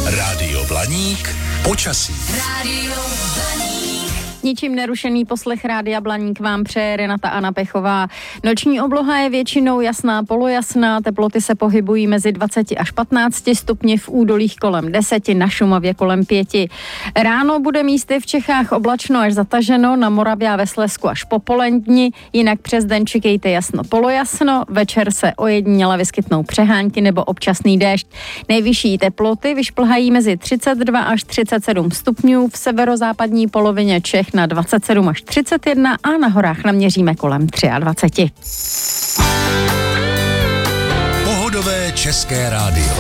Rádio Blaník počasí. Rádio Blaník. Ničím nerušený poslech Rádia Blaník vám přeje Renata Anna Pechová. Noční obloha je většinou jasná, polojasná, teploty se pohybují mezi 20 až 15 stupni, v údolích kolem 10, na Šumavě kolem 5. Ráno bude místy v Čechách oblačno až zataženo, na Moravě a ve Slezsku až popoledni, jinak přes den čekejte jasno, polojasno, večer se ojediněle vyskytnou přehánky nebo občasný déšť. Nejvyšší teploty vyšplhají mezi 32 až 37 stupňů, v severozápadní polovině Čech na 27 až 31 a na horách naměříme kolem 23. Pohodové české rádio.